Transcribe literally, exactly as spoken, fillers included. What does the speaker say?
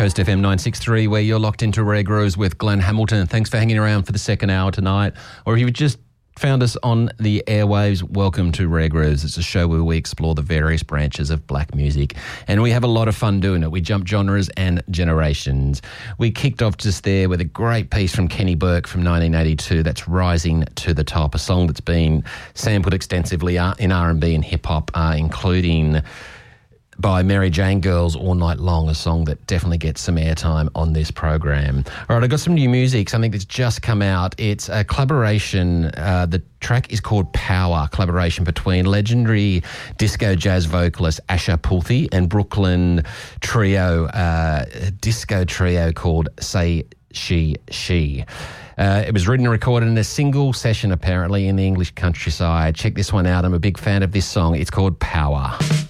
Coast F M nine sixty-three, where you're locked into Rare Grooves with Glenn Hamilton. Thanks for hanging around for the second hour tonight. Or if you've just found us on the airwaves, welcome to Rare Grooves. It's a show where we explore the various branches of black music, and we have a lot of fun doing it. We jump genres and generations. We kicked off just there with a great piece from Kenny Burke from nineteen eighty-two. That's Rising to the Top, a song that's been sampled extensively in R and B and hip-hop, uh, including by Mary Jane Girls All Night Long, a song that definitely gets some airtime on this program. All right, I've got some new music, something that's just come out. It's a collaboration. Uh, the track is called Power, collaboration between legendary disco jazz vocalist Asha Pulthi and Brooklyn trio, uh, disco trio called Say She She. Uh, it was written and recorded in a single session, apparently, in the English countryside. Check this one out. I'm a big fan of this song. It's called Power.